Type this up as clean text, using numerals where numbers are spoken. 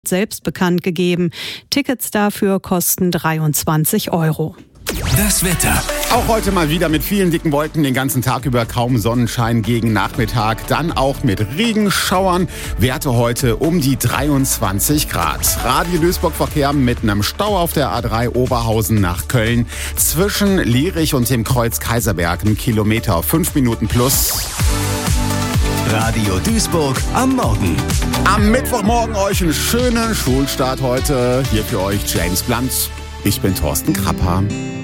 selbst bekannt gegeben. Tickets dafür kosten 23 €. Das Wetter. Auch heute mal wieder mit vielen dicken Wolken, den ganzen Tag über kaum Sonnenschein gegen Nachmittag. Dann auch mit Regenschauern. Werte heute um die 23 Grad. Radio Duisburg-Verkehr mit einem Stau auf der A3 Oberhausen nach Köln. Zwischen Lierich und dem Kreuz Kaiserberg 1 Kilometer, 5 Minuten plus. Radio Duisburg am Morgen. Am Mittwochmorgen euch einen schönen Schulstart heute. Hier für euch James Blunt. Ich bin Thorsten Krapper.